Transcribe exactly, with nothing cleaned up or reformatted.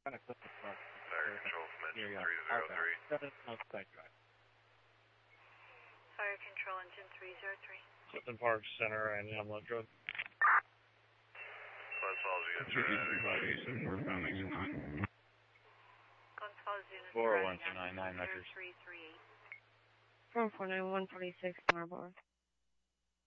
Kind of Clifton Park. Fire Control from engine Yeah, yeah. three zero three. Seven outside drive. Fire Control engine three zero three. Clifton Park Center and Hamlet Road. Glens Falls units are ready. Glens Falls units four are one ready two nine nine now. measures. three three eight. Four four nine one forty six Marlboro.